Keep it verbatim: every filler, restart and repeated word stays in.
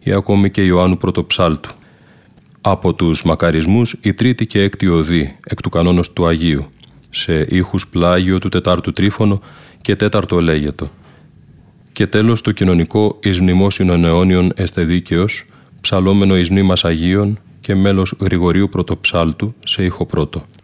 ή ακόμη και Ιωάννου Πρωτοψάλτου. Από τους μακαρισμούς η τρίτη και έκτη οδή εκ του κανόνος του Αγίου, σε ήχους πλάγιο του τετάρτου τρίφωνο και τέταρτο ελέγετο. Και τέλος το κοινωνικό εις μνημόσυνον αιώνιον εστε δίκαιος, ψαλόμενο εις μνήμας Αγίων και μέλος Γρηγορίου Πρωτοψάλτου σε ήχο πρώτο.